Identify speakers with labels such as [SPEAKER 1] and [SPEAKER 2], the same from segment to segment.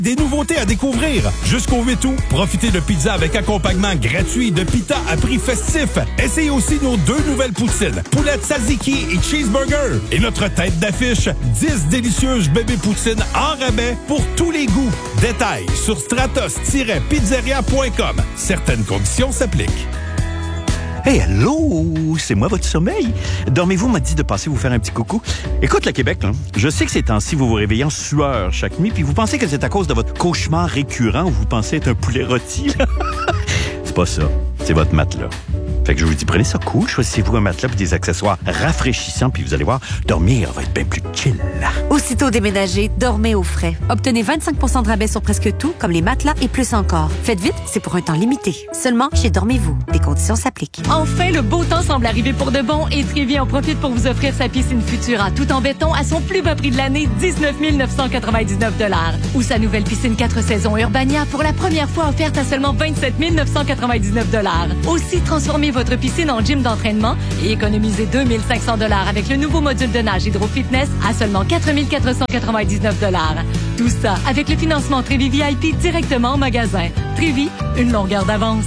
[SPEAKER 1] Des nouveautés à découvrir. Jusqu'au 8 août, profitez de pizza avec accompagnement gratuit de pita à prix festif. Essayez aussi nos 2 nouvelles poutines, poulette tzatziki et cheeseburger. Et notre tête d'affiche, 10 délicieuses bébés poutines en rabais pour tous les goûts. Détails sur stratos-pizzeria.com. Certaines conditions s'appliquent.
[SPEAKER 2] Hey, allô, c'est moi votre sommeil. Dormez-vous m'a dit de passer vous faire un petit coucou. Écoute, le Québec, là, je sais que ces temps-ci, vous vous réveillez en sueur chaque nuit, puis vous pensez que c'est à cause de votre cauchemar récurrent où vous pensez être un poulet rôti. C'est pas ça, c'est votre matelas. Fait que je vous dis, prenez ça cool, choisissez-vous un matelas et des accessoires rafraîchissants, puis vous allez voir, dormir va être bien plus chill.
[SPEAKER 3] Aussitôt déménagé, dormez au frais. Obtenez 25% de rabais sur presque tout, comme les matelas et plus encore. Faites vite, c'est pour un temps limité. Seulement chez Dormez-vous. Des conditions s'appliquent.
[SPEAKER 4] Enfin, le beau temps semble arriver pour de bon et Trévi en profite pour vous offrir sa piscine Futura tout en béton à son plus bas prix de l'année, 19 999 $. Ou sa nouvelle piscine 4 saisons Urbania pour la première fois offerte à seulement 27 999 $. Aussi, transformez votre piscine en gym d'entraînement et économisez 2 500 $ avec le nouveau module de nage Hydro Fitness à seulement 4 499 $. Tout ça avec le financement Trévi VIP directement en magasin. Trévi, une longueur d'avance.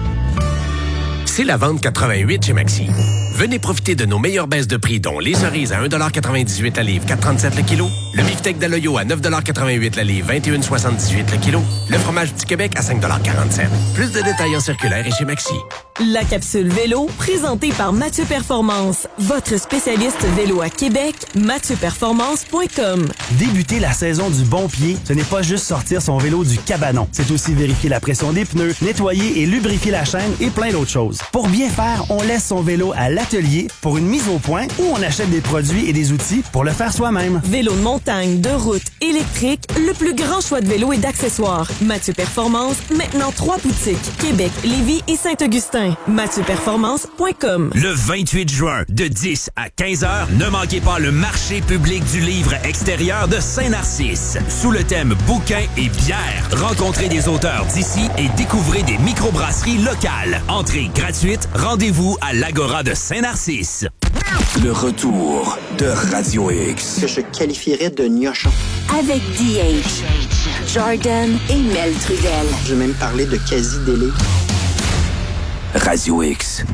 [SPEAKER 5] C'est la vente 88 chez Maxi. Venez profiter de nos meilleures baisses de prix, dont les cerises à 1,98 $ la livre, 4,37 le kilo. Le beefsteak d'Aloyo à 9,88 $ la livre, 21,78 le kilo. Le fromage du Québec à 5,47 $. Plus de détails en circulaire et chez Maxi.
[SPEAKER 6] La capsule vélo, présentée par Mathieu Performance, votre spécialiste vélo à Québec, MathieuPerformance.com.
[SPEAKER 7] Débuter la saison du bon pied, ce n'est pas juste sortir son vélo du cabanon. C'est aussi vérifier la pression des pneus, nettoyer et lubrifier la chaîne et plein d'autres choses. Pour bien faire, on laisse son vélo à l'atelier pour une mise au point ou on achète des produits et des outils pour le faire soi-même.
[SPEAKER 6] Vélo de montagne, de route, électrique, le plus grand choix de vélos et d'accessoires. Mathieu Performance, maintenant 3 boutiques, Québec, Lévis et Saint-Augustin. MathieuPerformance.com.
[SPEAKER 8] Le 28 juin, de 10 à 15 heures, ne manquez pas le marché public du livre extérieur de Saint-Narcisse. Sous le thème bouquins et bière, rencontrez des auteurs d'ici et découvrez des microbrasseries locales. Entrée gratuite, rendez-vous à l'Agora de Saint-Narcisse.
[SPEAKER 9] Le retour de Radio X.
[SPEAKER 10] Que je qualifierais de gnochon.
[SPEAKER 3] Avec DH, Jordan et Mel Trudel.
[SPEAKER 10] Je vais même parler de quasi-délai.
[SPEAKER 9] Radio X.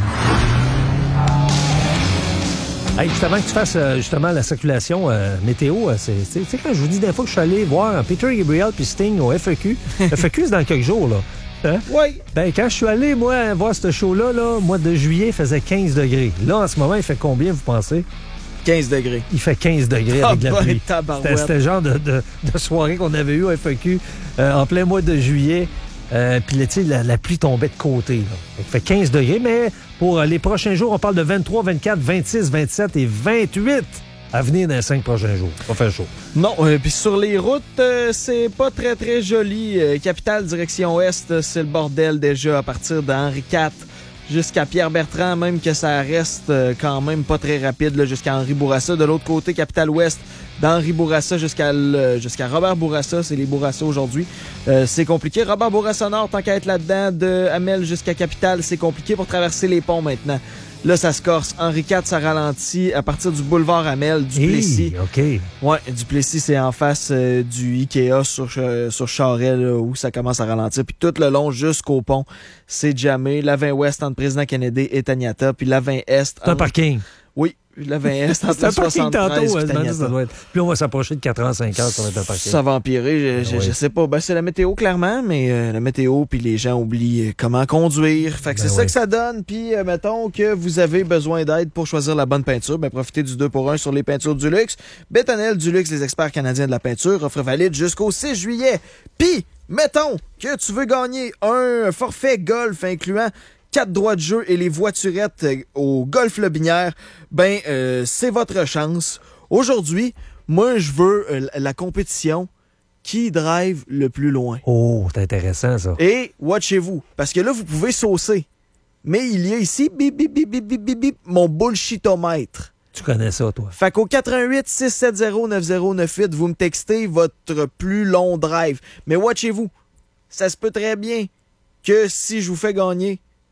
[SPEAKER 11] Hey, juste avant que tu fasses justement la circulation météo, c'est quand je vous dis des fois que je suis allé voir Peter Gabriel puis Sting au FEQ. FEQ, c'est dans quelques jours, là. Hein?
[SPEAKER 12] Oui.
[SPEAKER 11] Ben, quand je suis allé, moi, voir ce show-là, mois de juillet, il faisait 15 degrés. Là, en ce moment, il fait combien, vous pensez?
[SPEAKER 12] 15 degrés.
[SPEAKER 11] Il fait 15 degrés avec la pluie. C'était le genre de soirée qu'on avait eu au FEQ en plein mois de juillet. Puis la pluie tombait de côté. Là. Il fait 15 degrés, mais pour les prochains jours, on parle de 23, 24, 26, 27 et 28 à venir dans les 5 prochains jours. Ça va faire chaud.
[SPEAKER 12] Non, puis sur les routes, c'est pas très, très joli. Capitale, direction ouest, c'est le bordel déjà à partir d'Henri IV jusqu'à Pierre-Bertrand, même que ça reste quand même pas très rapide là, jusqu'à Henri Bourassa. De l'autre côté, Capitale ouest, d'Henri Bourassa jusqu'à Robert Bourassa, c'est les Bourassa aujourd'hui. C'est compliqué. Robert Bourassa Nord, tant qu'à être là-dedans, de Hamel jusqu'à Capitale, c'est compliqué pour traverser les ponts maintenant. Là, ça se corse. Henri IV, ça ralentit à partir du boulevard Hamel, du Plessis.
[SPEAKER 11] OK.
[SPEAKER 12] Ouais, du Plessis, c'est en face du Ikea sur Charest, là, où ça commence à ralentir. Puis tout le long jusqu'au pont, c'est jammé. La 20 ouest entre Président Kennedy et Taniata. Puis la 20 est...
[SPEAKER 11] C'est un parking.
[SPEAKER 12] Oui. La 20 est entre 73 et Taniata.
[SPEAKER 11] Ça doit être... Puis on va s'approcher de 4h50, ça va être un parking.
[SPEAKER 12] Ça va empirer, je sais pas. Ben, c'est la météo, clairement, mais la météo, puis les gens oublient comment conduire. Fait que c'est ça que ça donne. Puis, mettons que vous avez besoin d'aide pour choisir la bonne peinture. Ben, profitez du 2 pour 1 sur les peintures du luxe. Bétonnel du luxe, les experts canadiens de la peinture, offre valide jusqu'au 6 juillet. Puis, mettons que tu veux gagner un forfait golf incluant 4 droits de jeu et les voiturettes au Golf Lobinière, ben, c'est votre chance. Aujourd'hui, moi, je veux la compétition qui drive le plus loin.
[SPEAKER 11] Oh, c'est intéressant, ça.
[SPEAKER 12] Et, watchez-vous, parce que là, vous pouvez saucer. Mais il y a ici, bip, bip, bip, bip, bip, bip, bip, mon bullshitomètre.
[SPEAKER 11] Tu connais ça, toi.
[SPEAKER 12] Fait qu'au 88 670 9098, vous me textez votre plus long drive. Mais watchez-vous, ça se peut très bien que si je vous fais gagner,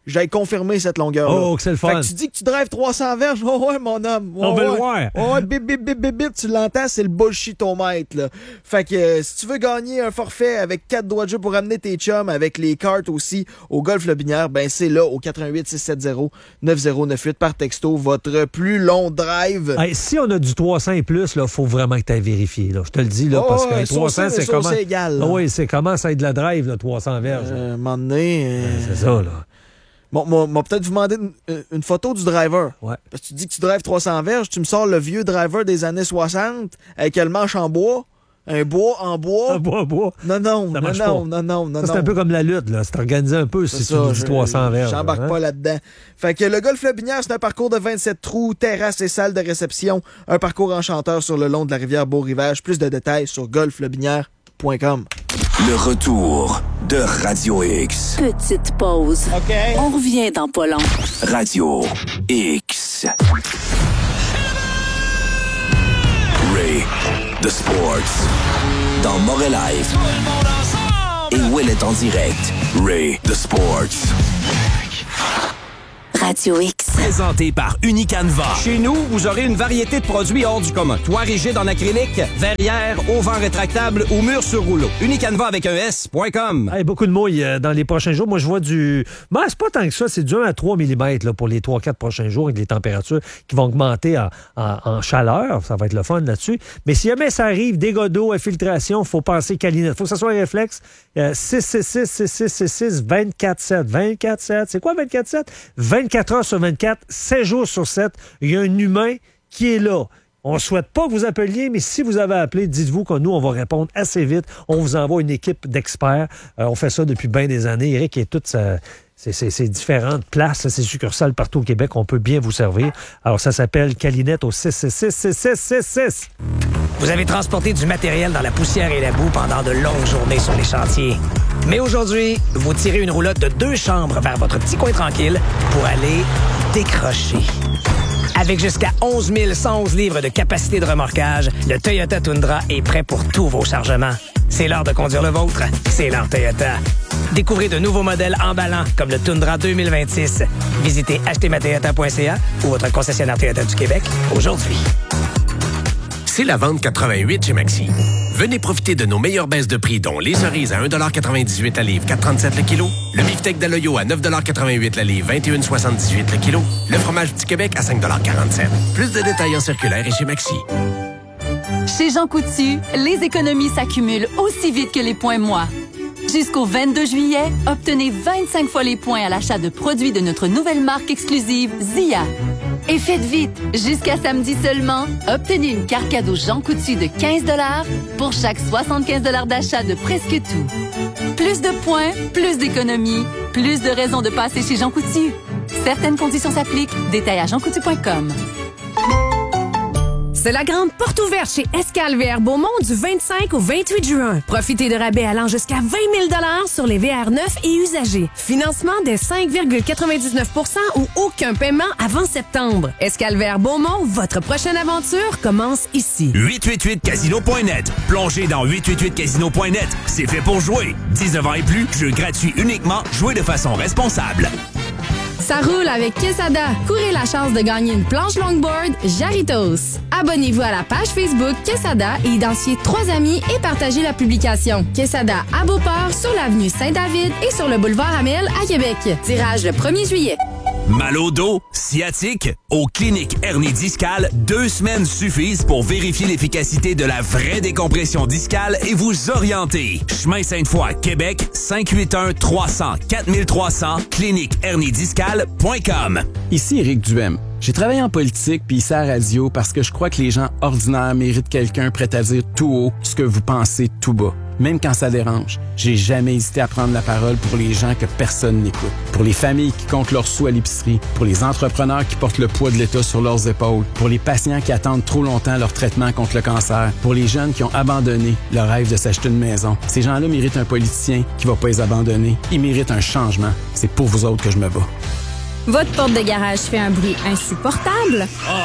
[SPEAKER 12] j'aille confirmer cette longueur-là.
[SPEAKER 11] Oh, que c'est le fun.
[SPEAKER 12] Fait que tu dis que tu drives 300 verges, oh ouais, mon homme.
[SPEAKER 11] On veut le voir.
[SPEAKER 12] Oh ouais, bip, bip, bip, bip, bip, tu l'entends, c'est le bullshitomètre, là. Fait que si tu veux gagner un forfait avec 4 doigts de jeu pour amener tes chums, avec les cartes aussi, au Golf Lobinière, ben c'est là, au 88 670 9098 par texto, votre plus long drive.
[SPEAKER 11] Hey, si on a du 300 et plus, il faut vraiment que tu ailles vérifier. Là. Je te le dis, là, parce que 300, c'est comment...
[SPEAKER 12] égal.
[SPEAKER 11] Oui, c'est comment ça être de la drive, là, 300 verges.
[SPEAKER 12] Un moment donné...
[SPEAKER 11] C'est ça, là.
[SPEAKER 12] Bon, moi, peut-être vous demander une photo du driver.
[SPEAKER 11] Ouais.
[SPEAKER 12] Parce que tu dis que tu drives 300 verges, tu me sors le vieux driver des années 60 avec le manche en bois. Un bois en bois.
[SPEAKER 11] Un bois en bois.
[SPEAKER 12] Non.
[SPEAKER 11] C'est un peu comme la lutte, là. C'est organisé un peu si tu nous dis 300 verges.
[SPEAKER 12] J'embarque pas là-dedans. Fait que le Golf Lobinière, c'est un parcours de 27 trous, terrasse et salle de réception. Un parcours enchanteur sur le long de la rivière Beau-Rivage. Plus de détails sur golflobinière.com.
[SPEAKER 9] Le retour de Radio X.
[SPEAKER 13] Petite pause.
[SPEAKER 12] OK.
[SPEAKER 13] On revient dans pas long.
[SPEAKER 9] Radio X. Ray the Sports. Dans Montréal Live. Et Will est en direct. Ray the Sports.
[SPEAKER 13] Radio X.
[SPEAKER 8] Présenté par Unicanva.
[SPEAKER 14] Chez nous, vous aurez une variété de produits hors du commun. Toit rigide en acrylique, verrière, auvent rétractable ou mur sur rouleau. Unicanva avec un S.com.
[SPEAKER 11] Hey, beaucoup de mouilles dans les prochains jours. Moi, je vois du... Ben, c'est pas tant que ça. C'est du 1 à 3 mm là, pour les 3-4 prochains jours avec les températures qui vont augmenter en chaleur. Ça va être le fun là-dessus. Mais si jamais ça arrive, dégâts d'eau, infiltration, il faut penser Calinette. Il faut que ça soit un réflexe. 666-666-666, 24-7. 24-7. C'est quoi 24-7? 24 heures sur 24, 7 jours sur 7, il y a un humain qui est là. On ne souhaite pas que vous appeliez, mais si vous avez appelé, dites-vous que nous, on va répondre assez vite. On vous envoie une équipe d'experts. On fait ça depuis bien des années. Eric et toutes ces différentes places, ces succursales partout au Québec, on peut bien vous servir. Alors, ça s'appelle Calinette au 666-6666.
[SPEAKER 14] Vous avez transporté du matériel dans la poussière et la boue pendant de longues journées sur les chantiers. Mais aujourd'hui, vous tirez une roulotte de 2 chambres vers votre petit coin tranquille pour aller décrocher. Avec jusqu'à 11 111 livres de capacité de remorquage, le Toyota Tundra est prêt pour tous vos chargements. C'est l'heure de conduire le vôtre. C'est l'heure Toyota. Découvrez de nouveaux modèles emballants comme le Tundra 2026. Visitez achetezmatoyota.ca ou votre concessionnaire Toyota du Québec aujourd'hui.
[SPEAKER 5] C'est la vente 88 chez Maxi. Venez profiter de nos meilleures baisses de prix, dont les cerises à 1,98 $ la livre, 4,37 le kilo. Le beefsteak d'Aloyo à 9,88 $ la livre, 21,78 le kilo. Le fromage Petit Québec à 5,47 $. Plus de détails en circulaire et chez Maxi.
[SPEAKER 4] Chez Jean Coutu, les économies s'accumulent aussi vite que les points moi. Jusqu'au 22 juillet, obtenez 25 fois les points à l'achat de produits de notre nouvelle marque exclusive Zia. Et faites vite, jusqu'à samedi seulement, obtenez une carte cadeau Jean Coutu de 15 $ pour chaque 75 $ d'achat de presque tout. Plus de points, plus d'économies, plus de raisons de passer chez Jean Coutu. Certaines conditions s'appliquent. Détails à jeancoutu.com.
[SPEAKER 15] C'est la grande porte ouverte chez Escale VR Beaumont du 25 au 28 juin. Profitez de rabais allant jusqu'à 20 000 $ sur les VR neufs et usagés. Financement dès 5,99 % ou aucun paiement avant septembre. Escale VR Beaumont, votre prochaine aventure commence ici.
[SPEAKER 8] 888casino.net. Plongez dans 888casino.net. C'est fait pour jouer. 19 ans et plus, jeu gratuit uniquement. Jouez de façon responsable.
[SPEAKER 15] Ça roule avec Quesada. Courez la chance de gagner une planche longboard Jarritos. Abonnez-vous à la page Facebook Quesada et identifiez 3 amis et partagez la publication. Quesada à Beauport, sur l'avenue Saint-David et sur le boulevard Amel à Québec. Tirage le 1er juillet.
[SPEAKER 8] Mal au dos, sciatique, aux cliniques hernie discale, 2 semaines suffisent pour vérifier l'efficacité de la vraie décompression discale et vous orienter. Chemin Sainte-Foy, Québec, 581-300-4300, cliniquehernidiscale.com.
[SPEAKER 16] Ici Éric Duhem. J'ai travaillé en politique puis ici à la radio parce que je crois que les gens ordinaires méritent quelqu'un prêt à dire tout haut ce que vous pensez tout bas. Même quand ça dérange, j'ai jamais hésité à prendre la parole pour les gens que personne n'écoute. Pour les familles qui comptent leurs sous à l'épicerie, pour les entrepreneurs qui portent le poids de l'État sur leurs épaules, pour les patients qui attendent trop longtemps leur traitement contre le cancer, pour les jeunes qui ont abandonné leur rêve de s'acheter une maison. Ces gens-là méritent un politicien qui va pas les abandonner. Ils méritent un changement. C'est pour vous autres que je me bats.
[SPEAKER 17] Votre porte de garage fait un bruit insupportable?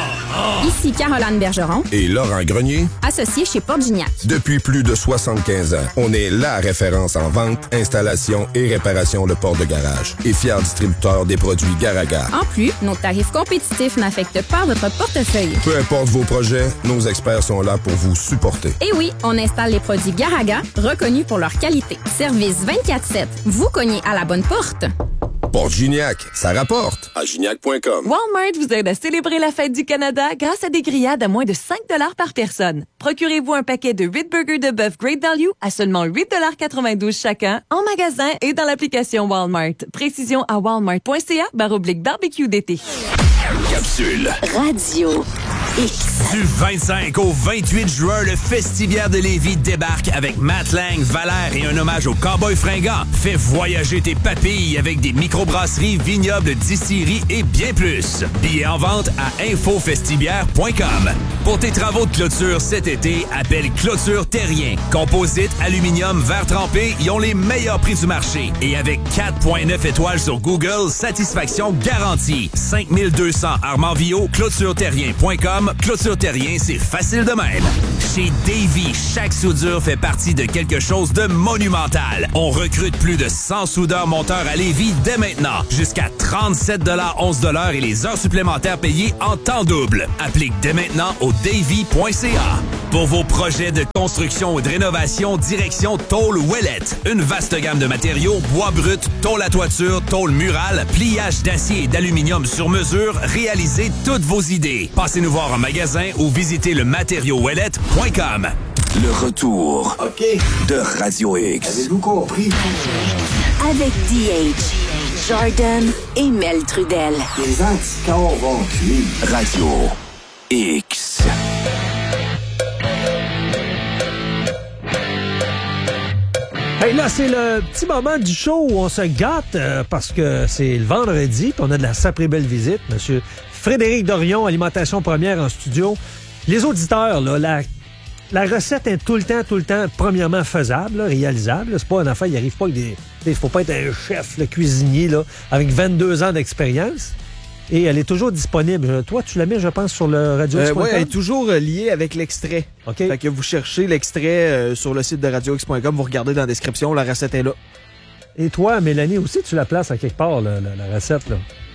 [SPEAKER 17] Ici Caroline Bergeron.
[SPEAKER 18] Et Laurent Grenier.
[SPEAKER 17] Associé chez Porte Gignac.
[SPEAKER 18] Depuis plus de 75 ans, on est la référence en vente, installation et réparation de portes de garage. Et fier distributeur des produits Garaga.
[SPEAKER 17] En plus, nos tarifs compétitifs n'affectent pas votre portefeuille.
[SPEAKER 18] Peu importe vos projets, nos experts sont là pour vous supporter.
[SPEAKER 17] Et oui, on installe les produits Garaga, reconnus pour leur qualité. Service 24/7. Vous cognez à la bonne porte.
[SPEAKER 18] Porte Gignac, ça rapporte à gignac.com.
[SPEAKER 4] Walmart vous aide à célébrer la fête du Canada grâce à des grillades à moins de 5 $ par personne. Procurez-vous un paquet de 8 burgers de bœuf Great Value à seulement 8,92 chacun en magasin et dans l'application Walmart. Précision à walmart.ca/barbecue d'été.
[SPEAKER 8] Capsule.
[SPEAKER 13] Radio X.
[SPEAKER 8] Du 25 au 28 juin, le Festivière de Lévis débarque avec Matt Lang, Valère et un hommage aux Cowboys fringants. Fais voyager tes papilles avec des microbrasseries, vignobles, distilleries et bien plus. Billets en vente à infofestivière.com. Pour tes travaux de clôture cet été, appelle Clôture Terrien. Composite, aluminium, verre trempé, ils ont les meilleurs prix du marché. Et avec 4,9 étoiles sur Google, satisfaction garantie. 5200 Armand-Villot, clôtureterrien.com. Clôture Terrien, c'est facile de même. Chez Davy, chaque soudure fait partie de quelque chose de monumental. On recrute plus de 100 soudeurs-monteurs à Lévis dès maintenant. Jusqu'à 37,11 $ et les heures supplémentaires payées en temps double. Applique dès maintenant au davy.ca. Pour vos projets de construction ou de rénovation, direction Tôle Ouellette. Une vaste gamme de matériaux, bois brut, tôle à toiture, tôle murale, pliage d'acier et d'aluminium sur mesure, réalisez toutes vos idées. Passez nous voir en magasin ou visitez le matériauxouellette.com.
[SPEAKER 9] Le retour de Radio X.
[SPEAKER 19] Avez-vous compris?
[SPEAKER 13] Avec DH, Jordan et Mel Trudel.
[SPEAKER 19] Les anticorps vont cuire.
[SPEAKER 9] Radio X.
[SPEAKER 11] Hey, là, c'est le petit moment du show où on se gâte parce que c'est le vendredi, puis on a de la sacrée belle visite. Monsieur Frédéric Dorion, Alimentation Première en studio. Les auditeurs, là, la recette est tout le temps, premièrement, faisable, là, réalisable. C'est pas une affaire, il arrive pas avec des... Il faut pas être un chef, le cuisinier, là, avec 22 ans d'expérience. Et elle est toujours disponible. Toi, tu la mets, je pense, sur le radiox.com?
[SPEAKER 12] Oui, elle est toujours liée avec l'extrait.
[SPEAKER 11] OK.
[SPEAKER 12] Fait que vous cherchez l'extrait sur le site de radiox.com, vous regardez dans la description, la recette est là.
[SPEAKER 11] Et toi, Mélanie, aussi, tu la places à quelque part, la recette, là?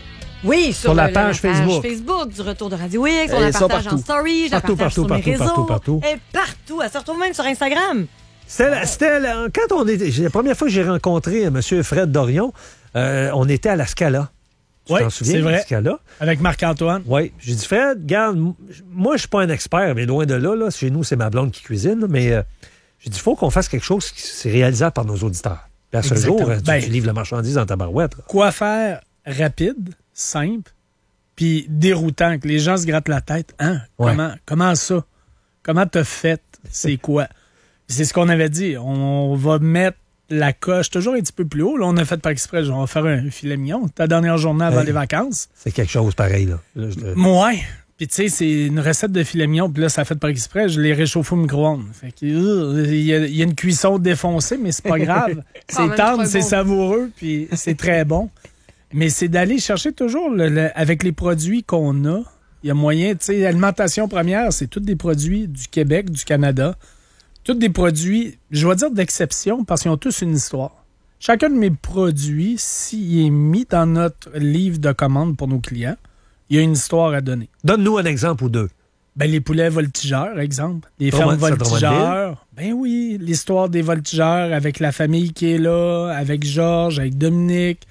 [SPEAKER 20] Oui, sur
[SPEAKER 11] la page Facebook.
[SPEAKER 20] Du retour de Radio X. On la partage en story, je la partage sur mes réseaux. Et partout. Elle se retrouve même sur Instagram.
[SPEAKER 11] C'était quand on était... La première fois que j'ai rencontré M. Fred Dorion, on était à la Scala. Tu t'en souviens,
[SPEAKER 21] c'est vrai.
[SPEAKER 11] Scala?
[SPEAKER 21] Avec Marc-Antoine.
[SPEAKER 11] Oui. J'ai dit, Fred, regarde, moi, je suis pas un expert, mais loin de là, chez nous, c'est ma blonde qui cuisine, mais j'ai dit, il faut qu'on fasse quelque chose qui c'est réalisable par nos auditeurs. Puis à ce jour, tu livres la marchandise dans ta barouette. Là.
[SPEAKER 21] Quoi faire rapide, simple, puis déroutant, que les gens se grattent la tête. Hein?
[SPEAKER 11] Ouais.
[SPEAKER 21] Comment ça? Comment t'as fait? C'est quoi? C'est ce qu'on avait dit. On va mettre la coche toujours un petit peu plus haut. Là, on a fait par exprès. On va faire un filet mignon. Ta dernière journée avant les vacances.
[SPEAKER 11] C'est quelque chose pareil, là.
[SPEAKER 21] Ouais. Puis tu sais, c'est une recette de filet mignon. Puis là, ça fait par exprès. Je l'ai réchauffé au micro-ondes. Fait que, il y a une cuisson défoncée, mais c'est pas grave. C'est tendre, c'est savoureux, puis c'est très bon. Mais c'est d'aller chercher toujours avec les produits qu'on a. Il y a moyen, tu sais, Alimentation Première, c'est tous des produits du Québec, du Canada. Tous des produits, je vais dire d'exception, parce qu'ils ont tous une histoire. Chacun de mes produits, s'il est mis dans notre livre de commande pour nos clients, il y a une histoire à donner.
[SPEAKER 11] Donne-nous un exemple ou deux.
[SPEAKER 21] Ben, les poulets voltigeurs, exemple. Les fermes voltigeurs. Ben oui, l'histoire des voltigeurs avec la famille qui est là, avec Georges, avec Dominique.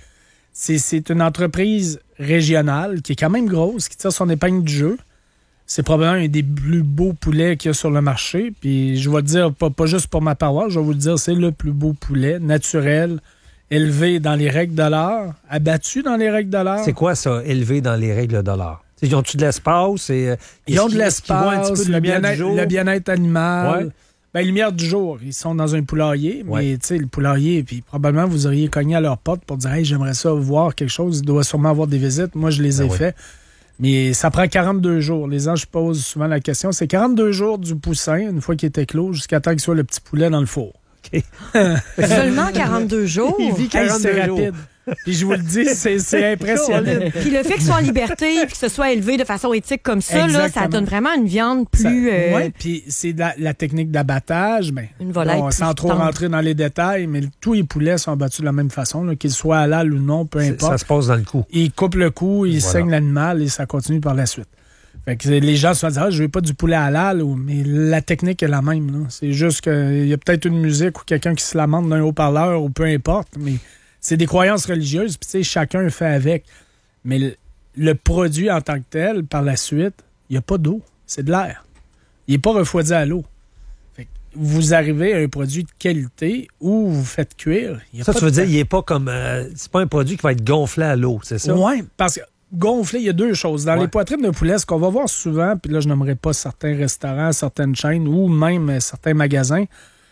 [SPEAKER 21] C'est une entreprise régionale qui est quand même grosse, qui tire son épingle du jeu. C'est probablement un des plus beaux poulets qu'il y a sur le marché. Puis je vais le dire, pas juste pour ma paroisse, je vais vous le dire, c'est le plus beau poulet naturel, élevé dans les règles de l'art, abattu dans les règles de l'art.
[SPEAKER 11] C'est quoi ça, élevé dans les règles de l'art? Ils ont-tu de l'espace?
[SPEAKER 21] Ils ont de l'espace, le bien-être animal.
[SPEAKER 11] Ouais.
[SPEAKER 21] Ben, lumière du jour, ils sont dans un poulailler, mais tu sais, le poulailler, puis probablement vous auriez cogné à leur porte pour dire « Hey, j'aimerais ça voir quelque chose, il doit sûrement avoir des visites. » Moi, je les ai fait. Mais ça prend 42 jours. Les gens, je pose souvent la question. C'est 42 jours du poussin, une fois qu'il est éclos, jusqu'à temps qu'il soit le petit poulet dans le four.
[SPEAKER 11] OK.
[SPEAKER 20] Seulement 42 jours.
[SPEAKER 11] Il vit 42 jours.
[SPEAKER 21] Rapide. Puis je vous le dis, c'est impressionnant.
[SPEAKER 20] Puis le fait qu'il soit en liberté et que ce soit élevé de façon éthique comme ça, là, ça donne vraiment une viande plus...
[SPEAKER 21] Oui, puis c'est la technique d'abattage.
[SPEAKER 20] Une volaille plus
[SPEAKER 21] sans trop rentrer dans les détails, mais tous les poulets sont abattus de la même façon, là, qu'ils soient halal ou non, peu importe.
[SPEAKER 11] Ça se passe dans le cou.
[SPEAKER 21] Ils coupent le cou, ils saignent l'animal et ça continue par la suite. Fait que les gens se disent, je veux pas du poulet halal, mais la technique est la même. Là. C'est juste qu'il y a peut-être une musique ou quelqu'un qui se lamente d'un haut-parleur ou peu importe, mais c'est des croyances religieuses, puis chacun fait avec. Mais le produit en tant que tel, par la suite, il n'y a pas d'eau, c'est de l'air. Il n'est pas refroidi à l'eau. Fait que vous arrivez à un produit de qualité où vous faites cuire.
[SPEAKER 11] Ça, tu veux dire, il n'est pas comme... c'est pas un produit qui va être gonflé à l'eau, c'est ça?
[SPEAKER 21] Oui, parce que gonflé, il y a deux choses. Dans les poitrines de poulet, ce qu'on va voir souvent, puis là, je nommerai pas certains restaurants, certaines chaînes ou même certains magasins,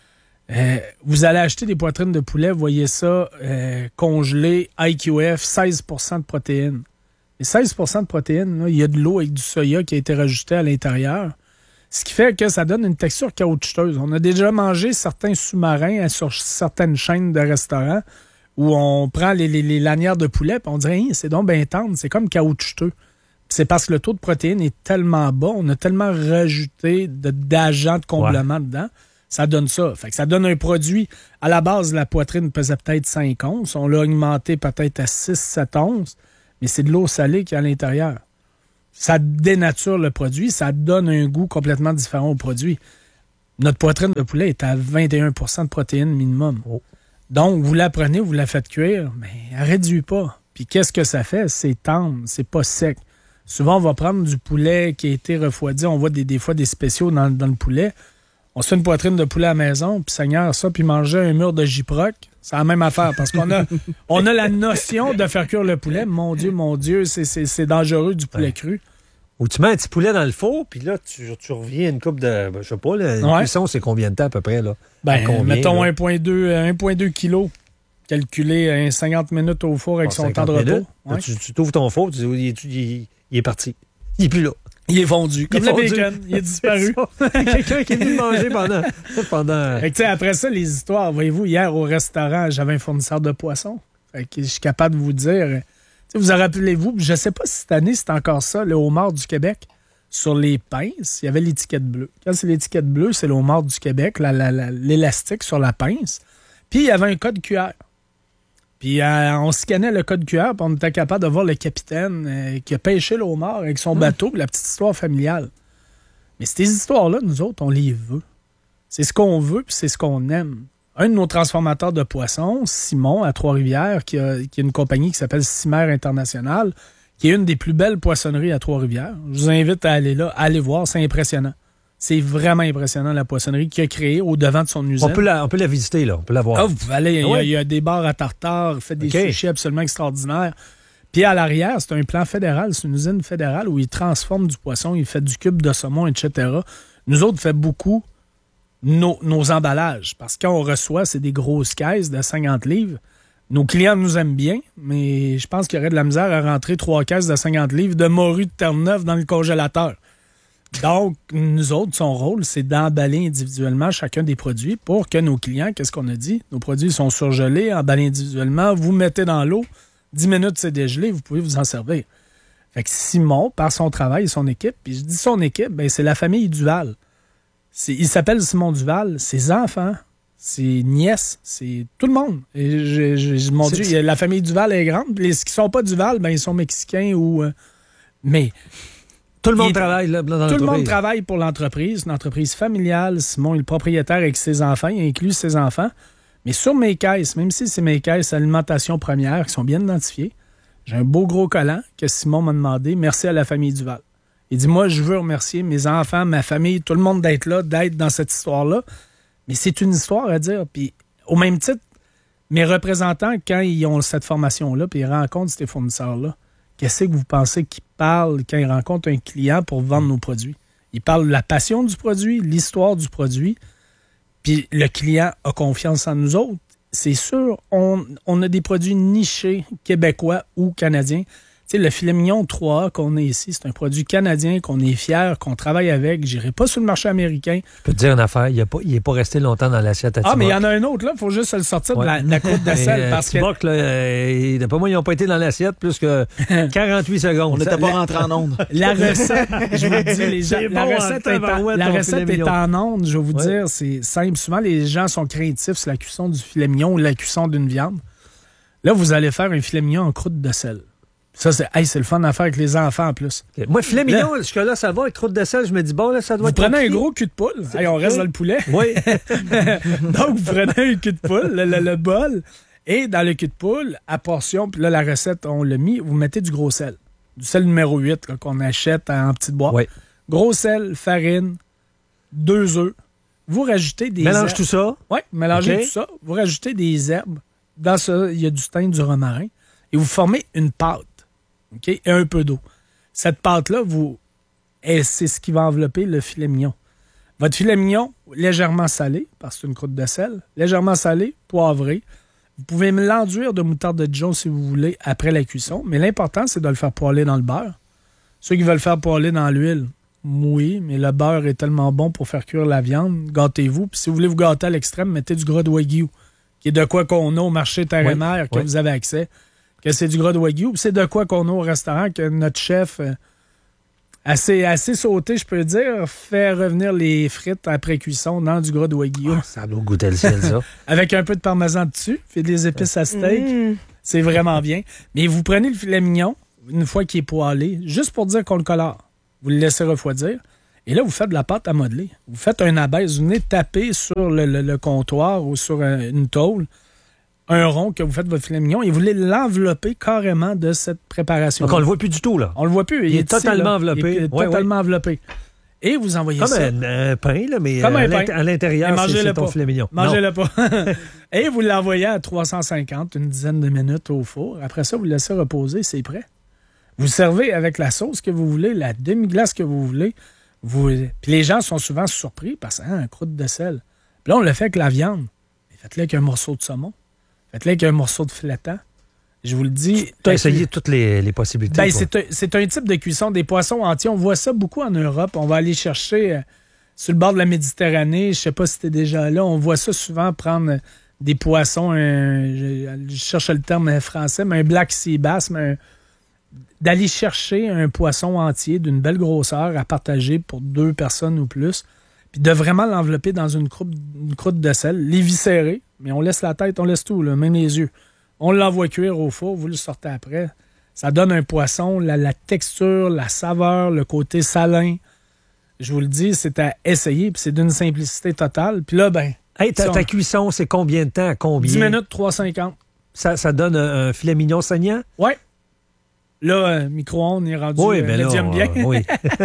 [SPEAKER 21] vous allez acheter des poitrines de poulet, vous voyez ça, congelé, IQF, 16 % de protéines. Et 16 % de protéines, il y a de l'eau avec du soya qui a été rajouté à l'intérieur. Ce qui fait que ça donne une texture caoutchouteuse. On a déjà mangé certains sous-marins sur certaines chaînes de restaurants où on prend les lanières de poulet et on dirait c'est donc bien tendre, c'est comme caoutchouteux. C'est parce que le taux de protéines est tellement bas, on a tellement rajouté d'agents de comblement dedans. Ça donne ça. Fait que ça donne un produit. À la base, la poitrine pesait peut-être 5 onces. On l'a augmenté peut-être à 6-7 onces. Mais c'est de l'eau salée qui est à l'intérieur. Ça dénature le produit. Ça donne un goût complètement différent au produit. Notre poitrine de poulet est à 21 % de protéines minimum. Oh. Donc, vous la prenez, vous la faites cuire, mais elle ne réduit pas. Puis qu'est-ce que ça fait? C'est tendre, c'est pas sec. Souvent, on va prendre du poulet qui a été refroidi. On voit des fois des spéciaux dans le poulet. On se fait une poitrine de poulet à la maison, puis Seigneur, ça, puis manger un mur de Gyproc, c'est la même affaire, parce qu'on a, on a la notion de faire cuire le poulet. Mon Dieu, c'est dangereux du poulet cru.
[SPEAKER 11] Ou tu mets un petit poulet dans le four, puis là, tu reviens une coupe de... je sais pas, une cuisson, c'est combien de temps à peu près? Là?
[SPEAKER 21] Mettons 1,2 kg, calculé 50 minutes au four avec son temps de repos.
[SPEAKER 11] Ouais. Tu t'ouvres ton four, tu dis, il est parti. Il n'est plus là.
[SPEAKER 21] Il est fondu, comme le bacon. Il est disparu.
[SPEAKER 11] Quelqu'un qui est venu manger pendant...
[SPEAKER 21] Fait que, après ça, les histoires. Voyez-vous, hier au restaurant, j'avais un fournisseur de poissons. Fait que je suis capable de vous dire... vous en rappelez-vous, je ne sais pas si cette année, c'est encore ça, le homard du Québec. Sur les pinces, il y avait l'étiquette bleue. Quand c'est l'étiquette bleue, c'est le homard du Québec, l'élastique sur la pince. Puis il y avait un code QR. Puis on scannait le code QR, puis on était capable de voir le capitaine qui a pêché le homard avec son bateau, la petite histoire familiale. Mais ces histoires-là, nous autres, on les veut. C'est ce qu'on veut, puis c'est ce qu'on aime. Un de nos transformateurs de poissons, Simon, à Trois-Rivières, qui a une compagnie qui s'appelle Cimer International, qui est une des plus belles poissonneries à Trois-Rivières. Je vous invite à aller là, à aller voir, c'est impressionnant. C'est vraiment impressionnant, la poissonnerie qu'il a créée au devant de son usine.
[SPEAKER 11] On peut la visiter, là. On peut la voir.
[SPEAKER 21] Ah, vous pouvez aller. Il y a des bars à tartare, il fait des sushis absolument extraordinaires. Puis à l'arrière, c'est un plan fédéral, c'est une usine fédérale où il transforme du poisson, il fait du cube de saumon, etc. Nous autres, on fait beaucoup nos emballages. Parce que quand on reçoit, c'est des grosses caisses de 50 livres. Nos clients nous aiment bien, mais je pense qu'il y aurait de la misère à rentrer 3 caisses de 50 livres de morue de Terre-Neuve dans le congélateur. Donc, nous autres, son rôle, c'est d'emballer individuellement chacun des produits pour que nos clients, qu'est-ce qu'on a dit? Nos produits sont surgelés, emballés individuellement, vous mettez dans l'eau, 10 minutes, c'est dégelé, vous pouvez vous en servir. Fait que Simon, par son travail et son équipe, puis je dis son équipe, c'est la famille Duval. Il s'appelle Simon Duval, ses enfants, ses nièces, c'est tout le monde. Et mon Dieu, la famille Duval est grande. Les qui sont pas Duval, ils sont mexicains ou... mais...
[SPEAKER 11] Tout le monde travaille là, dans l'entreprise.
[SPEAKER 21] Tout le monde travaille pour l'entreprise, une entreprise familiale. Simon est le propriétaire avec ses enfants, il inclut ses enfants. Mais sur mes caisses, même si c'est mes caisses alimentation première qui sont bien identifiées, j'ai un beau gros collant que Simon m'a demandé. Merci à la famille Duval. Il dit, moi, je veux remercier mes enfants, ma famille, tout le monde d'être là, d'être dans cette histoire-là. Mais c'est une histoire à dire. Puis au même titre, mes représentants, quand ils ont cette formation-là, puis ils rencontrent ces fournisseurs-là, qu'est-ce que vous pensez qu'ils parlent quand ils rencontrent un client pour vendre nos produits? Ils parlent de la passion du produit, l'histoire du produit, puis le client a confiance en nous autres. C'est sûr, on a des produits nichés, québécois ou canadiens. sais, le filet mignon 3A qu'on a ici, c'est un produit canadien qu'on est fier, qu'on travaille avec. J'irai pas sur le marché américain.
[SPEAKER 11] Je peux te dire une affaire, il n'est pas resté longtemps dans l'assiette à Tiboc.
[SPEAKER 21] Ah, mais il y en a un autre, là. Il faut juste le sortir de la croûte de sel. Parce
[SPEAKER 11] Tiboc, là, d'après moi, ils n'ont pas été dans l'assiette plus que 48 secondes.
[SPEAKER 12] On n'était pas rentré en onde.
[SPEAKER 21] La recette, je vous le dis, les gens, la recette est en onde, je vais vous dire, c'est simple. Souvent, les gens sont craintifs sur la cuisson du filet mignon ou la cuisson d'une viande. Là, vous allez faire un filet mignon en croûte de sel. Ça, c'est le fun à faire avec les enfants en plus.
[SPEAKER 11] Okay. Moi, filet mignon, jusque-là, ça va avec croûte de sel. Je me dis, bon, là, ça doit être.
[SPEAKER 21] Vous prenez un gros cul de poule. Hey, on reste dans le poulet.
[SPEAKER 11] Oui.
[SPEAKER 21] Donc, vous prenez un cul de poule, le bol, et dans le cul de poule, à portion, puis là, la recette, on l'a mis, vous mettez du gros sel. Du sel numéro 8 là, qu'on achète en petite boîte.
[SPEAKER 11] Oui.
[SPEAKER 21] Gros sel, farine, 2 œufs. Vous rajoutez des
[SPEAKER 11] Mélange tout ça.
[SPEAKER 21] Oui, mélangez tout ça. Vous rajoutez des herbes. Dans ça, il y a du thym, du romarin. Et vous formez une pâte. OK? Et un peu d'eau. Cette pâte-là, c'est ce qui va envelopper le filet mignon. Votre filet mignon, légèrement salé, parce que c'est une croûte de sel, légèrement salé, poivré. Vous pouvez l'enduire de moutarde de Dijon si vous voulez après la cuisson, mais l'important, c'est de le faire poêler dans le beurre. Ceux qui veulent faire poêler dans l'huile, oui, mais le beurre est tellement bon pour faire cuire la viande. Gâtez-vous. Puis si vous voulez vous gâter à l'extrême, mettez du gras de Wagyu, qui est de quoi qu'on a au marché terre et mer, que vous avez accès. Que c'est du gras de Wagyu. Puis c'est de quoi qu'on a au restaurant, que notre chef, assez sauté, je peux dire, fait revenir les frites après cuisson dans du gras de Wagyu.
[SPEAKER 11] Oh, ça doit goûter le ciel, ça.
[SPEAKER 21] Avec un peu de parmesan dessus, fait des épices à steak. C'est vraiment bien. Mais vous prenez le filet mignon, une fois qu'il est poêlé, juste pour dire qu'on le colore. Vous le laissez refroidir. Et là, vous faites de la pâte à modeler. Vous faites un abaisse. Vous venez taper sur le comptoir ou sur une tôle un rond que vous faites votre filet mignon et vous voulez l'envelopper carrément de cette préparation.
[SPEAKER 11] Donc, on le voit plus du tout, là.
[SPEAKER 21] On le voit plus.
[SPEAKER 11] Il est totalement enveloppé.
[SPEAKER 21] Il est totalement enveloppé. Et vous envoyez
[SPEAKER 11] comme
[SPEAKER 21] ça.
[SPEAKER 11] Comme un pain, là, mais
[SPEAKER 21] comme
[SPEAKER 11] à l'intérieur, c'est ton filet mignon.
[SPEAKER 21] Mangez-le pas. Et vous l'envoyez à 350, une dizaine de minutes au four. Après ça, vous le laissez reposer, c'est prêt. Vous servez avec la sauce que vous voulez, la demi-glace que vous voulez. Puis les gens sont souvent surpris parce que un croûte de sel. Puis là, on le fait avec la viande. Faites-le avec un morceau de saumon. Faites-le avec un morceau de filetan. Je vous le dis.
[SPEAKER 11] Tu as essayé toutes les possibilités.
[SPEAKER 21] Ben, c'est un type de cuisson des poissons entiers. On voit ça beaucoup en Europe. On va aller chercher sur le bord de la Méditerranée. Je ne sais pas si tu es déjà là. On voit ça souvent prendre des poissons. Je cherche le terme français, mais un black sea bass, d'aller chercher un poisson entier d'une belle grosseur à partager pour 2 personnes ou plus, puis de vraiment l'envelopper dans une croûte de sel, l'éviscérer, mais on laisse la tête, on laisse tout, là, même les yeux. On l'envoie cuire au four, vous le sortez après. Ça donne un poisson, la texture, la saveur, le côté salin. Je vous le dis, c'est à essayer, puis c'est d'une simplicité totale. Puis là, ben...
[SPEAKER 11] Hey, ta cuisson, c'est combien de temps? Combien?
[SPEAKER 21] 10 minutes, 3,50.
[SPEAKER 11] Ça donne un filet mignon saignant?
[SPEAKER 21] Oui. Là, micro-ondes est rendu médium bien.
[SPEAKER 11] Oui.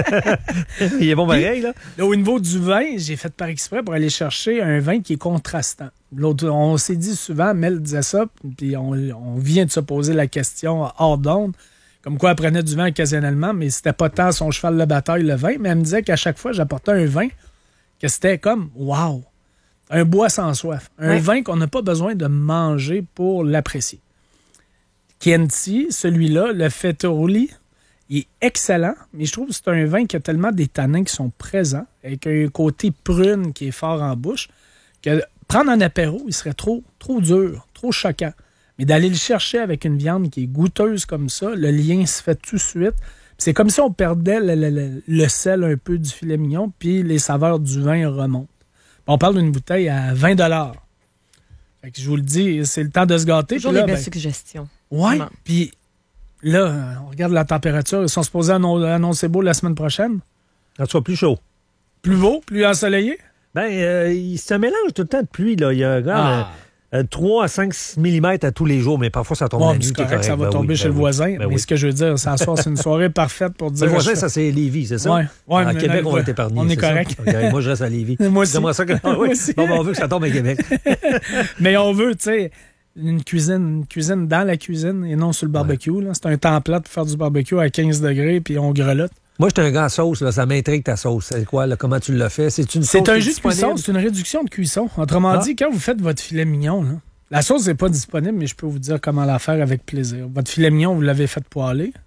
[SPEAKER 11] Il est bon pareil, là.
[SPEAKER 21] Là, au niveau du vin, j'ai fait par exprès pour aller chercher un vin qui est contrastant. L'autre, on s'est dit souvent, Mel disait ça, puis on vient de se poser la question hors d'onde, comme quoi elle prenait du vin occasionnellement, mais c'était pas tant son cheval de bataille, le vin, mais elle me disait qu'à chaque fois, j'apportais un vin, que c'était comme, wow, un bois sans soif. Un vin qu'on n'a pas besoin de manger pour l'apprécier. Chianti, celui-là, le Fettoroli, il est excellent, mais je trouve que c'est un vin qui a tellement des tanins qui sont présents, avec un côté prune qui est fort en bouche, que prendre un apéro, il serait trop dur, trop choquant. Mais d'aller le chercher avec une viande qui est goûteuse comme ça, le lien se fait tout de suite. C'est comme si on perdait le sel un peu du filet mignon, puis les saveurs du vin remontent. On parle d'une bouteille à 20 $. Fait que je vous le dis, c'est le temps de se gâter.
[SPEAKER 20] Toujours les belles suggestions.
[SPEAKER 21] Oui, puis là, on regarde la température. Ils sont supposés annoncer beau la semaine prochaine.
[SPEAKER 11] Ça soit plus chaud.
[SPEAKER 21] Plus beau, plus ensoleillé?
[SPEAKER 11] Ben, il se mélange tout le temps de pluie. Là. Il y a 3 à 5 mm à tous les jours, mais parfois ça tombe la nuit.
[SPEAKER 21] C'est correct, ça va tomber chez le voisin. Mais ce que je veux dire, ça soir, c'est une soirée parfaite pour dire...
[SPEAKER 11] Le voisin, ça c'est Lévis, c'est ça?
[SPEAKER 21] Oui.
[SPEAKER 11] À Québec, on va être épargné.
[SPEAKER 21] On est correct.
[SPEAKER 11] Okay, moi, je reste à Lévis.
[SPEAKER 21] Moi aussi.
[SPEAKER 11] Ça que... Bon, on veut que ça tombe à Québec.
[SPEAKER 21] Mais on veut, tu sais... Une cuisine dans la cuisine et non sur le barbecue. Là. C'est un temps plat pour faire du barbecue à 15 degrés puis on grelotte.
[SPEAKER 11] Moi, je suis un gars à sauce. Là. Ça m'intrigue ta sauce. C'est quoi? Là? Comment tu l'as fait? C'est un
[SPEAKER 21] jus de cuisson. C'est une réduction de cuisson. Autrement dit, quand vous faites votre filet mignon, là, la sauce n'est pas disponible, mais je peux vous dire comment la faire avec plaisir. Votre filet mignon, vous l'avez fait poêler.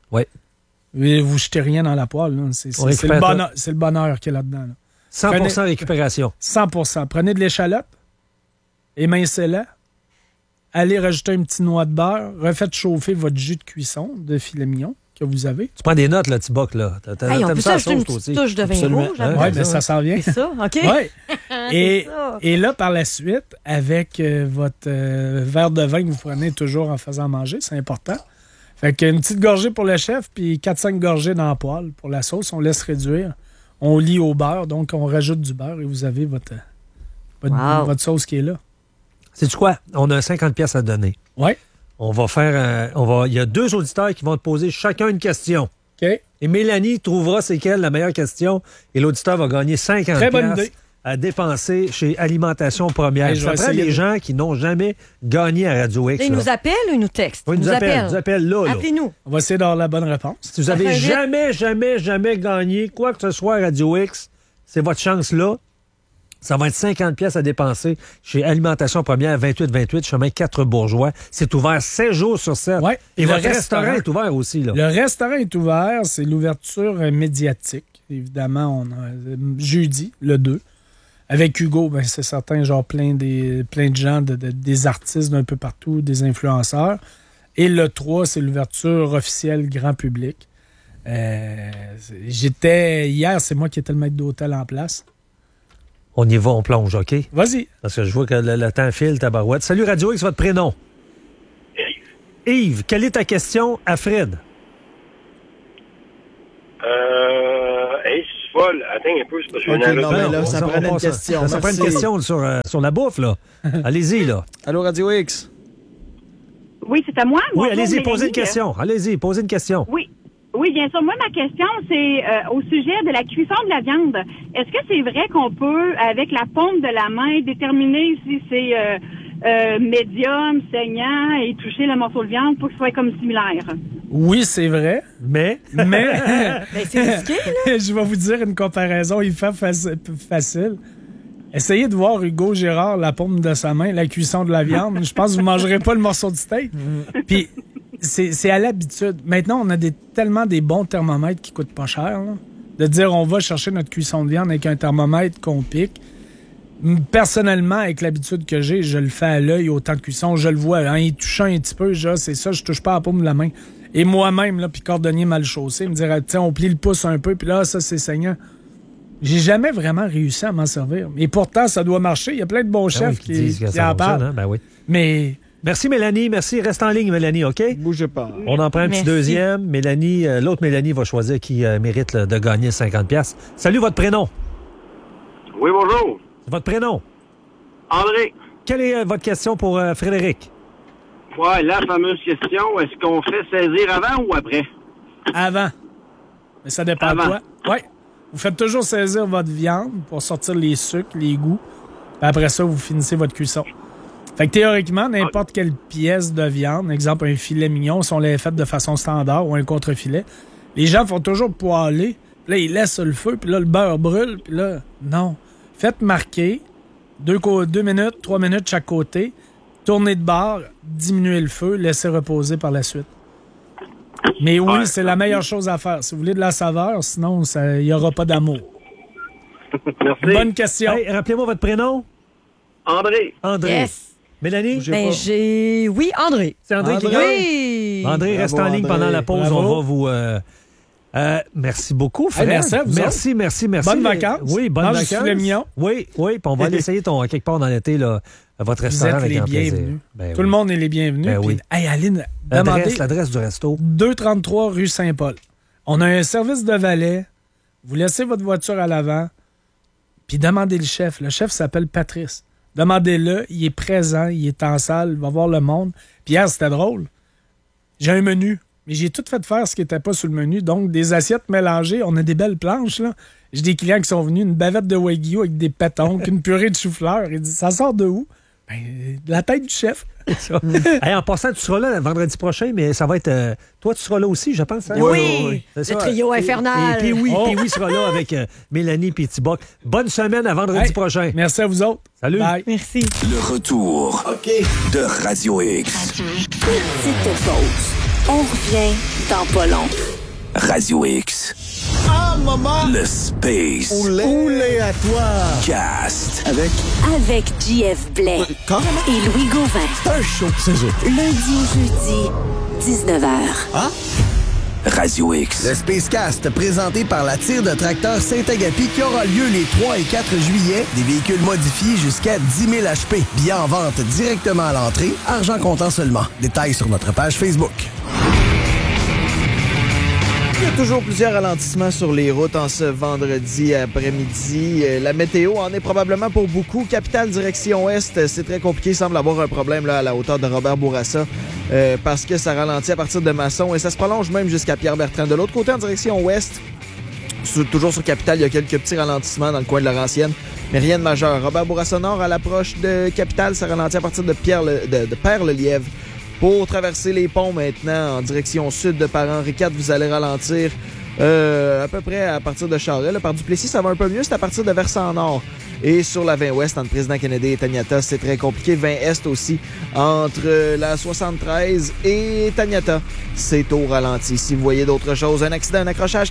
[SPEAKER 11] Oui.
[SPEAKER 21] Vous jetez rien dans la poêle. C'est le bonheur qu'il y a là-dedans. Là.
[SPEAKER 11] 100% récupération.
[SPEAKER 21] 100%. Prenez de l'échalote, émincez-la, allez rajouter une petite noix de beurre, refaites chauffer votre jus de cuisson de filet mignon que vous avez.
[SPEAKER 11] Tu prends des notes, là, Thibac, là.
[SPEAKER 20] On peut ajouter une petite touche de vin rouge.
[SPEAKER 21] Oui, mais ça s'en vient.
[SPEAKER 20] C'est ça, OK.
[SPEAKER 21] Ouais. Et là, par la suite, avec votre verre de vin que vous prenez toujours en faisant manger, c'est important. Fait qu'une petite gorgée pour le chef, puis 4-5 gorgées dans la poêle. Pour la sauce, on laisse réduire. On lie au beurre, donc on rajoute du beurre et vous avez votre sauce qui est là.
[SPEAKER 11] Sais-tu quoi? On a 50 pièces à donner.
[SPEAKER 21] Oui.
[SPEAKER 11] On va faire... il y a 2 auditeurs qui vont te poser chacun une question.
[SPEAKER 21] OK.
[SPEAKER 11] Et Mélanie trouvera c'est quelle la meilleure question et l'auditeur va gagner 50
[SPEAKER 21] Très bonne idée.
[SPEAKER 11] À dépenser chez Alimentation Première. Ça prend les gens qui n'ont jamais gagné à Radio X.
[SPEAKER 20] Ils nous appellent ou ils nous textent?
[SPEAKER 11] Oui, ils nous appellent là.
[SPEAKER 20] Appelez-nous.
[SPEAKER 21] On va essayer d'avoir la bonne réponse.
[SPEAKER 11] Si vous avez jamais gagné quoi que ce soit à Radio X, c'est votre chance là. Ça va être 50 pièces à dépenser chez Alimentation Première, 2828, chemin 4 Bourgeois. C'est ouvert 7 jours sur 7.
[SPEAKER 21] Ouais.
[SPEAKER 11] Et votre restaurant est ouvert aussi, là.
[SPEAKER 21] Le restaurant est ouvert. C'est l'ouverture médiatique. Évidemment, on a jeudi, le 2. Avec Hugo, ben, c'est certain, genre plein de gens, des artistes d'un peu partout, des influenceurs. Et le 3, c'est l'ouverture officielle grand public. Hier, c'est moi qui étais le maître d'hôtel en place.
[SPEAKER 11] On y va, on plonge, OK?
[SPEAKER 21] Vas-y.
[SPEAKER 11] Parce que je vois que le temps file, tabarouette. Salut Radio X, votre prénom? Yves, quelle est ta question à Fred?
[SPEAKER 1] Attends un peu, c'est parce que
[SPEAKER 12] ça prend une question.
[SPEAKER 11] Ça prend une question sur la bouffe, là. Allez-y, là.
[SPEAKER 12] Allô, Radio X?
[SPEAKER 22] Oui, c'est à moi.
[SPEAKER 11] Oui, allez-y, posez une question. Allez-y, posez une question.
[SPEAKER 22] Oui, bien sûr. Moi, ma question, c'est au sujet de la cuisson de la viande. Est-ce que c'est vrai qu'on peut, avec la paume de la main, déterminer si c'est médium, saignant et toucher le morceau de viande pour que ce soit comme similaire?
[SPEAKER 21] Oui, c'est vrai, mais
[SPEAKER 20] c'est risqué, là.
[SPEAKER 21] Je vais vous dire une comparaison hyper facile. Essayez de voir Hugo Gérard, la paume de sa main, la cuisson de la viande. Je pense que vous ne mangerez pas le morceau de steak. Puis, c'est à l'habitude. Maintenant, on a tellement des bons thermomètres qui coûtent pas cher, là, de dire on va chercher notre cuisson de viande avec un thermomètre qu'on pique. Personnellement, avec l'habitude que j'ai, je le fais à l'œil au temps de cuisson. Je le vois, en y touchant un petit peu, c'est ça, je touche pas à la paume de la main. Et moi-même, là, puis cordonnier mal chaussé, me dirait, tiens, on plie le pouce un peu, puis là, ça, c'est saignant. J'ai jamais vraiment réussi à m'en servir. Et pourtant, ça doit marcher. Il y a plein de bons chefs qui en parlent.
[SPEAKER 11] Hein? Ben oui.
[SPEAKER 21] Mais...
[SPEAKER 11] Merci, Mélanie. Merci. Reste en ligne, Mélanie, OK?
[SPEAKER 12] Bougez pas.
[SPEAKER 11] On en prend un petit deuxième. Mélanie, l'autre Mélanie va choisir qui mérite de gagner 50$. Salut, votre prénom?
[SPEAKER 1] Oui, bonjour.
[SPEAKER 11] Votre prénom?
[SPEAKER 1] André.
[SPEAKER 11] Quelle est votre question pour Frédéric?
[SPEAKER 1] Ouais, la fameuse question, est-ce qu'on fait saisir avant ou après?
[SPEAKER 21] Avant. Mais ça dépend de quoi. Oui. Vous faites toujours saisir votre viande pour sortir les sucres, les goûts. Puis après ça, vous finissez votre cuisson. Fait que théoriquement, n'importe quelle pièce de viande, exemple un filet mignon, si on l'avait fait de façon standard ou un contre-filet, les gens font toujours poêler. Puis là, ils laissent sur le feu, puis là, le beurre brûle. Puis là, non. Faites marquer 2 minutes, 3 minutes chaque côté. Tournez de bord, diminuez le feu, laissez reposer par la suite. Mais oui, c'est la meilleure chose à faire. Si vous voulez de la saveur, sinon, il n'y aura pas d'amour.
[SPEAKER 1] Merci.
[SPEAKER 21] Bonne question.
[SPEAKER 11] Hey, rappelez-moi votre prénom.
[SPEAKER 1] André.
[SPEAKER 11] André.
[SPEAKER 20] Yes.
[SPEAKER 11] Mélanie?
[SPEAKER 20] Oui, André.
[SPEAKER 11] C'est André qui gagne?
[SPEAKER 20] Oui.
[SPEAKER 11] André, reste en ligne pendant la pause.
[SPEAKER 21] Bravo.
[SPEAKER 11] On va vous... merci beaucoup, Fred.
[SPEAKER 21] Merci à vous.
[SPEAKER 11] Merci.
[SPEAKER 21] Bonnes vacances.
[SPEAKER 11] Oui, bonnes vacances.
[SPEAKER 21] Filet mignon.
[SPEAKER 11] Oui. Puis on va aller essayer quelque part dans l'été, là, votre restaurant.
[SPEAKER 21] Vous êtes les bienvenus. Tout le monde est les bienvenus.
[SPEAKER 11] Ben oui.
[SPEAKER 21] Hey, Aline,
[SPEAKER 11] l'adresse du resto.
[SPEAKER 21] 233 rue Saint-Paul. On a un service de valet. Vous laissez votre voiture à l'avant, puis demandez le chef. Le chef s'appelle Patrice. Demandez-le. Il est présent. Il est en salle. Il va voir le monde. Puis hier, c'était drôle. J'ai un menu. Mais j'ai tout fait faire ce qui n'était pas sur le menu. Donc, des assiettes mélangées. On a des belles planches, là. J'ai des clients qui sont venus, une bavette de wagyu avec des pétoncles, une purée de chou-fleur. Ils disent, ça sort de où? Ben, de la tête du chef.
[SPEAKER 11] Hey, en passant, tu seras là vendredi prochain, mais ça va être... toi, tu seras là aussi, je pense. Hein?
[SPEAKER 20] Oui. Le trio infernal.
[SPEAKER 11] Et puis oui sera là avec Mélanie et Thibac. Bonne semaine à vendredi prochain.
[SPEAKER 21] Merci à vous autres.
[SPEAKER 11] Salut.
[SPEAKER 21] Bye.
[SPEAKER 13] Merci.
[SPEAKER 9] Le retour de Radio X.
[SPEAKER 13] Petite pause. On revient dans pas long.
[SPEAKER 9] Radio X.
[SPEAKER 19] Ah, maman!
[SPEAKER 9] Le Space.
[SPEAKER 19] Oléatoire.
[SPEAKER 9] Cast.
[SPEAKER 13] Avec JF Blais. Et Louis Gauvin.
[SPEAKER 19] Un show, c'est ça.
[SPEAKER 13] Lundi au jeudi, 19h.
[SPEAKER 19] Ah?
[SPEAKER 9] Radio X.
[SPEAKER 2] Le Spacecast, présenté par la tire de tracteur Saint-Agapi, qui aura lieu les 3 et 4 juillet. Des véhicules modifiés jusqu'à 10 000 HP. Billets en vente directement à l'entrée. Argent comptant seulement. Détails sur notre page Facebook.
[SPEAKER 12] Il y a toujours plusieurs ralentissements sur les routes en ce vendredi après-midi. La météo en est probablement pour beaucoup. Capitale direction ouest, c'est très compliqué. Il semble avoir un problème là, à la hauteur de Robert Bourassa parce que ça ralentit à partir de Masson et ça se prolonge même jusqu'à Pierre-Bertrand. De l'autre côté, en direction ouest, toujours sur Capitale, il y a quelques petits ralentissements dans le coin de Laurentienne, mais rien de majeur. Robert Bourassa Nord, à l'approche de Capitale, ça ralentit à partir de Père-le-Lièvre. Pour traverser les ponts maintenant en direction sud de par Henri IV, vous allez ralentir à peu près à partir de Charest. Par Duplessis, ça va un peu mieux, c'est à partir de Versant-Nord. Et sur la 20 ouest, entre Président Kennedy et Taniata, c'est très compliqué. 20 est aussi, entre la 73 et Taniata, c'est au ralenti. Si vous voyez d'autres choses, un accident, un accrochage,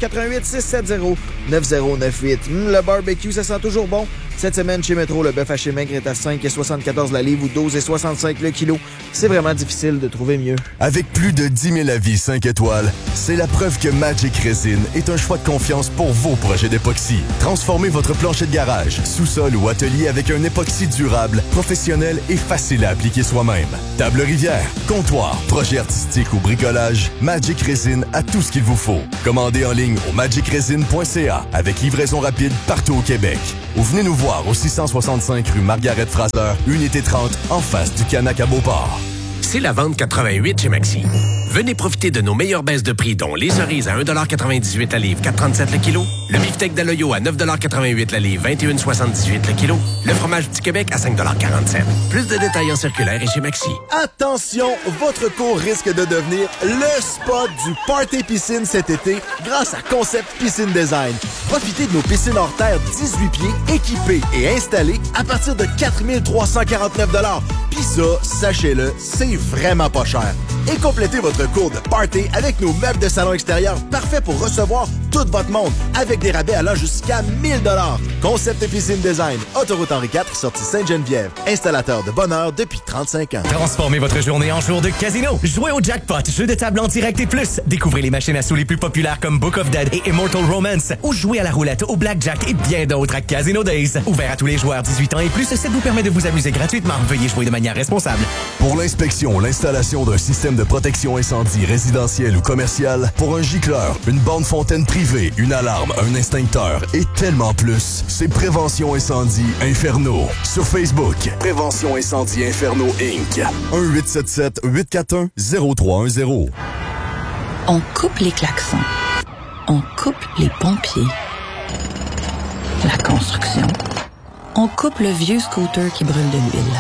[SPEAKER 12] 88-670-9098. Le barbecue, ça sent toujours bon. Cette semaine, chez Métro, le bœuf haché maigre est à 5,74 la livre ou 12,65 le kilo. C'est vraiment difficile de trouver mieux.
[SPEAKER 7] Avec plus de 10 000 avis 5 étoiles, c'est la preuve que Magic Resin est un choix de confiance pour vos projets d'époxy. Transformez votre plancher de garage, sous-sol ou atelier avec un époxy durable, professionnel et facile à appliquer soi-même. Table rivière, comptoir, projet artistique ou bricolage, Magic Resin a tout ce qu'il vous faut. Commandez en ligne au magicresin.ca avec livraison rapide partout au Québec. Ou venez nous voir au 665 rue Margaret-Fraser, unité 30, en face du Canac à Beauport.
[SPEAKER 5] C'est la vente 88 chez Maxi. Venez profiter de nos meilleures baisses de prix, dont les cerises à 1,98 la livre, 4,37 le kilo. Le beefsteak d'Aloyo à 9,88 la livre, 21,78 le kilo. Le fromage du Québec à 5,47 $. Plus de détails en circulaire et chez Maxi.
[SPEAKER 23] Attention, votre cours risque de devenir le spot du party piscine cet été grâce à Concept Piscine Design. Profitez de nos piscines hors terre 18 pieds, équipées et installées à partir de 4 349 $. Pis ça, sachez-le, c'est vraiment pas cher. Et complétez votre cours de party avec nos meubles de salon extérieur parfaits pour recevoir tout votre monde avec des rabais allant jusqu'à 1 000 $. Concept et Piscine Design, autoroute Henri IV, sortie Sainte-Geneviève. Installateur de bonheur depuis 35 ans.
[SPEAKER 24] Transformez votre journée en jour de casino. Jouez au jackpot, jeu de table en direct et plus. Découvrez les machines à sous les plus populaires comme Book of Dead et Immortal Romance. Ou jouez à la roulette, au blackjack et bien d'autres à Casino Days. Ouvert à tous les joueurs 18 ans et plus, ça vous permet de vous amuser gratuitement. Veuillez jouer de manière responsable.
[SPEAKER 7] Pour l'inspection, l'installation d'un système de protection incendie résidentiel ou commercial, pour un gicleur, une borne fontaine privée, une alarme, un extincteur et tellement plus, c'est Prévention Incendie Inferno. Sur Facebook, Prévention Incendie Inferno Inc. 1-877-841-0310.
[SPEAKER 25] On coupe les klaxons. On coupe les pompiers. La construction. On coupe le vieux scooter qui brûle de l'huile.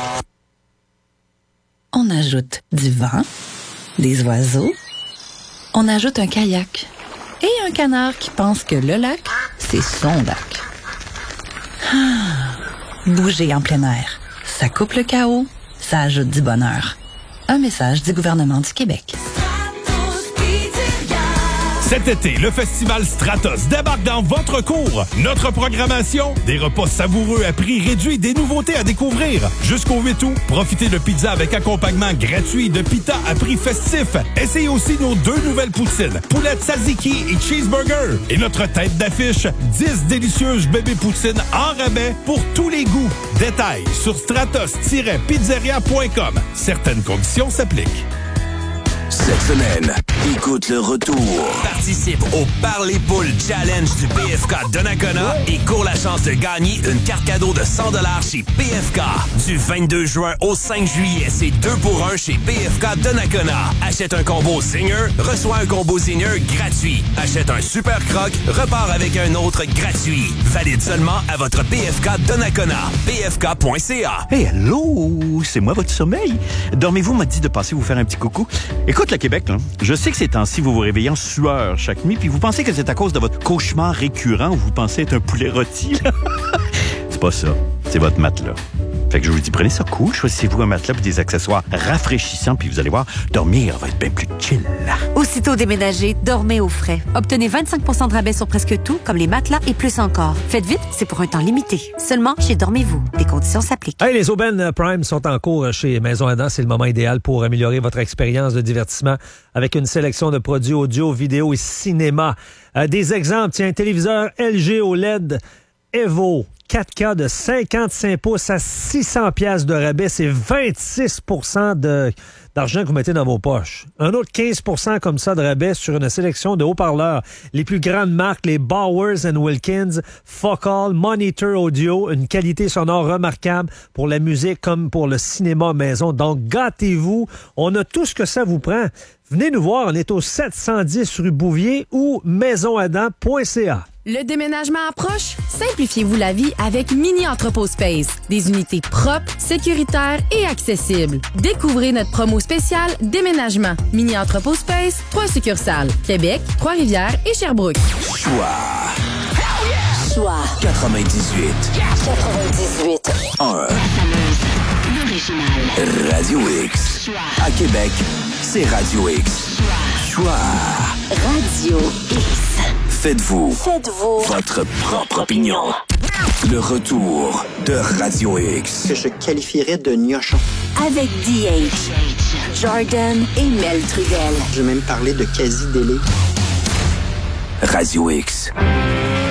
[SPEAKER 25] On ajoute du vent, des oiseaux. On ajoute un kayak et un canard qui pense que le lac, c'est son lac. Bouger en plein air, ça coupe le chaos, ça ajoute du bonheur. Un message du gouvernement du Québec.
[SPEAKER 26] Cet été, le festival Stratos débarque dans votre cour. Notre programmation, des repas savoureux à prix réduit, des nouveautés à découvrir. Jusqu'au 8 août, profitez de pizza avec accompagnement gratuit, de pita à prix festif. Essayez aussi nos 2 nouvelles poutines, poulet tzatziki et cheeseburger. Et notre tête d'affiche, 10 délicieuses bébés poutines en rabais pour tous les goûts. Détails sur stratos-pizzeria.com. Certaines conditions s'appliquent.
[SPEAKER 9] Cette semaine, écoute le retour.
[SPEAKER 8] Participe au Parler Poules Challenge du PFK Donnacona et cours la chance de gagner une carte cadeau de 100 $ chez PFK. Du 22 juin au 5 juillet, c'est 2 pour 1 chez PFK Donnacona. Achète un combo Zinger, reçois un combo Zinger gratuit. Achète un Super Croc, repars avec un autre gratuit. Valide seulement à votre PFK Donnacona. PFK.ca.
[SPEAKER 27] Hey, allô, c'est moi votre sommeil. Dormez-vous m'a dit de passer vous faire un petit coucou. Écoute, le Québec, là, je sais que ces temps-ci, vous vous réveillez en sueur chaque nuit, puis vous pensez que c'est à cause de votre cauchemar récurrent où vous pensez être un poulet rôti. C'est pas ça. C'est votre matelas. Fait que je vous dis, prenez ça cool, choisissez-vous un matelas et des accessoires rafraîchissants, puis vous allez voir, dormir va être bien plus chill.
[SPEAKER 13] Aussitôt déménagé, dormez au frais. Obtenez 25 % de rabais sur presque tout, comme les matelas et plus encore. Faites vite, c'est pour un temps limité. Seulement chez Dormez-vous. Des conditions s'appliquent.
[SPEAKER 11] Hey, les aubaines Prime sont en cours chez Maison Adam. C'est le moment idéal pour améliorer votre expérience de divertissement avec une sélection de produits audio, vidéo et cinéma. Des exemples, tiens, téléviseur LG OLED Evo 4K de 55 pouces à 600 pièces de rabais, c'est 26 % d'argent que vous mettez dans vos poches. Un autre 15 % comme ça de rabais sur une sélection de haut-parleurs. Les plus grandes marques, les Bowers & Wilkins, Focal, Monitor Audio, une qualité sonore remarquable pour la musique comme pour le cinéma maison. Donc, gâtez-vous. On a tout ce que ça vous prend. Venez nous voir, on est au 710 rue Bouvier ou maisonadam.ca.
[SPEAKER 3] Le déménagement approche? Simplifiez-vous la vie avec Mini Entrepôt Space. Des unités propres, sécuritaires et accessibles. Découvrez notre promo spéciale Déménagement. Mini Entrepôt Space, 3 succursales. Québec, Trois-Rivières et Sherbrooke.
[SPEAKER 9] Choix 98. 1. Radio X. À Québec, c'est Radio X. Choix.
[SPEAKER 13] Radio X.
[SPEAKER 9] Faites-vous votre propre opinion. Le retour de Radio X.
[SPEAKER 6] Que je qualifierais de gnochon.
[SPEAKER 13] Avec DH, Jordan et Mel Trudel.
[SPEAKER 6] Je vais même parler de quasi-délai.
[SPEAKER 9] Radio X.